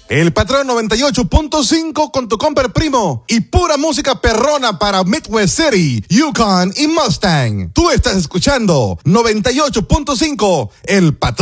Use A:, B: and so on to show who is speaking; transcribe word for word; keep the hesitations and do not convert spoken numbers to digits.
A: El Patrón noventa y ocho punto cinco con tu compa el Primo y pura música perrona para Midwest City, Yukon y Mustang. Tú estás escuchando noventa y ocho punto cinco, El Patrón.